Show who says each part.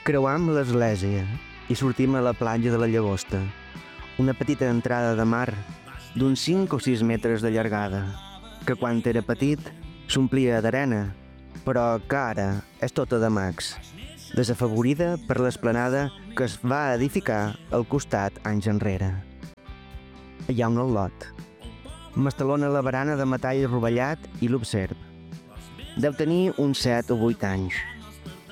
Speaker 1: Creuam l'església i sortim a la platja de la Llagosta, una petita entrada de mar d'uns 5 o 6 metres de llargada, que quan era petit s'omplia d'arena, però que ara és tota de mags, desafavorida per l'esplanada que es va edificar al costat anys enrere. Hi ha un al·lot. M'estalona la barana de metall rovellat i l'observ. Deu tenir uns 7 o 8 anys.